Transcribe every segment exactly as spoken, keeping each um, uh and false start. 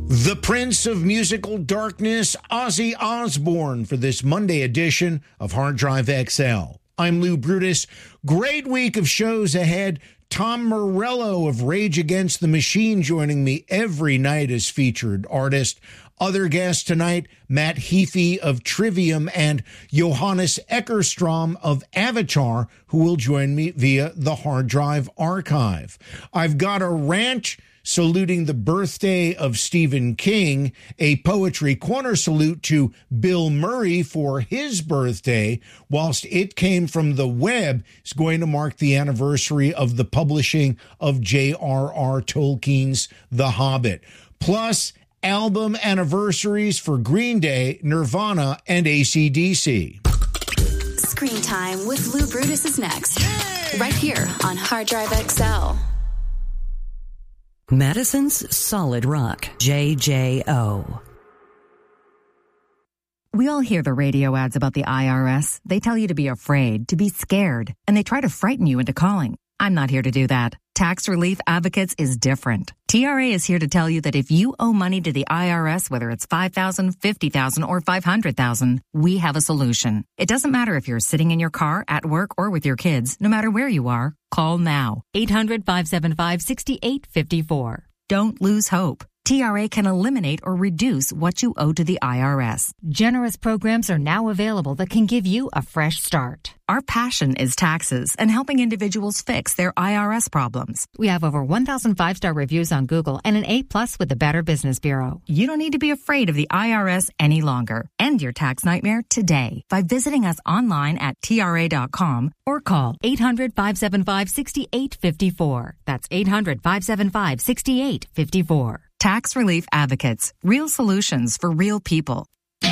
The Prince of Musical Darkness, Ozzy Osbourne, for this Monday edition of Hard Drive X L. I'm Lou Brutus. Great week of shows ahead. Tom Morello of Rage Against the Machine joining me every night as featured artist. Other guests tonight, Matt Heafy of Trivium and Johannes Eckerstrom of Avatar, who will join me via the Hard Drive Archive. I've got a rant saluting the birthday of Stephen King, a Poetry Corner salute to Bill Murray for his birthday, whilst It Came from the Web is going to mark the anniversary of the publishing of J R R Tolkien's The Hobbit. Plus, album anniversaries for Green Day, Nirvana, and A C D C. Screen Time with Lou Brutus is next, Yay! Right here on Hard Drive X L. Madison's Solid Rock, J J O. We all hear the radio ads about the I R S. They tell you to be afraid, to be scared, and they try to frighten you into calling. I'm not here to do that. Tax Relief Advocates is different. T R A is here to tell you that if you owe money to the I R S, whether it's five thousand dollars, fifty thousand dollars, or five hundred thousand dollars, we have a solution. It doesn't matter if you're sitting in your car, at work, or with your kids. No matter where you are, call now. eight hundred, five seven five, six eight five four. Don't lose hope. T R A can eliminate or reduce what you owe to the I R S. Generous programs are now available that can give you a fresh start. Our passion is taxes and helping individuals fix their I R S problems. We have over one thousand five-star reviews on Google and an A plus with the Better Business Bureau. You don't need to be afraid of the I R S any longer. End your tax nightmare today by visiting us online at T R A dot com or call eight hundred, five seven five, six eight five four. That's eight hundred, five seven five, six eight five four. Tax Relief Advocates. Real solutions for real people.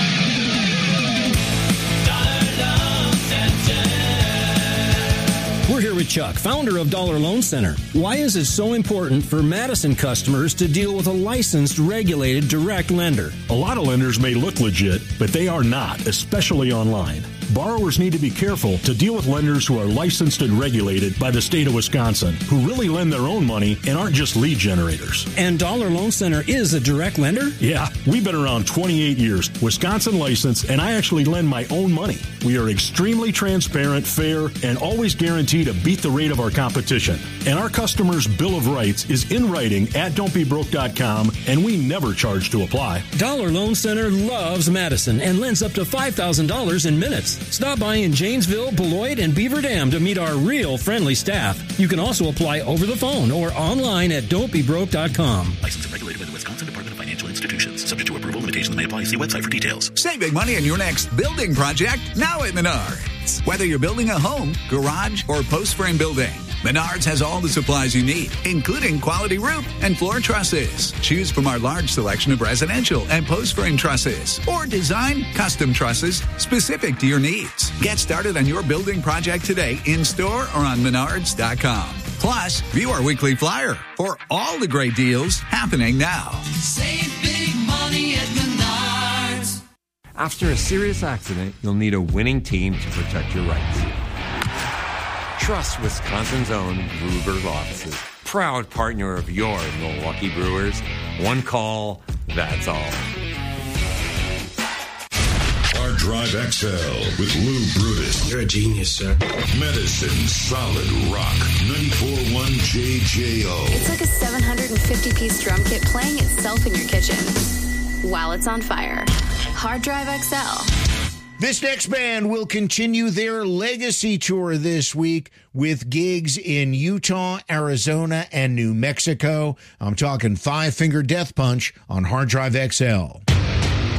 We're here with Chuck, founder of Dollar Loan Center. Why is it so important for Madison customers to deal with a licensed, regulated, direct lender? A lot of lenders may look legit, but they are not, especially online. Borrowers need to be careful to deal with lenders who are licensed and regulated by the state of Wisconsin, who really lend their own money and aren't just lead generators. And Dollar Loan Center is a direct lender? Yeah, we've been around twenty-eight years, Wisconsin licensed, and I actually lend my own money. We are extremely transparent, fair, and always guarantee to beat the rate of our competition. And our customers' Bill of Rights is in writing at don't be broke dot com, and we never charge to apply. Dollar Loan Center loves Madison and lends up to five thousand dollars in minutes. Stop by in Janesville, Beloit, and Beaver Dam to meet our real friendly staff. You can also apply over the phone or online at don't be broke dot com. Licensed and regulated by the Wisconsin Department of Financial Institutions. Subject to approval, limitations may apply. See website for details. Save big money on your next building project now at Menards. Whether you're building a home, garage, or post frame building, Menards has all the supplies you need, including quality roof and floor trusses. Choose from our large selection of residential and post-frame trusses, or design custom trusses specific to your needs. Get started on your building project today in-store or on menards dot com. Plus, view our weekly flyer for all the great deals happening now. Save big money at Menards. After a serious accident, you'll need a winning team to protect your rights. Trust Wisconsin's own Ruger Law Offices. Proud partner of your Milwaukee Brewers. One call, that's all. Hard Drive X L with Lou Brutus. You're a genius, sir. Medicine Solid Rock. ninety-four point one J J O. It's like a seven hundred fifty piece drum kit playing itself in your kitchen while it's on fire. Hard Drive X L. This next band will continue their legacy tour this week with gigs in Utah, Arizona, and New Mexico. I'm talking Five Finger Death Punch on Hard Drive X L.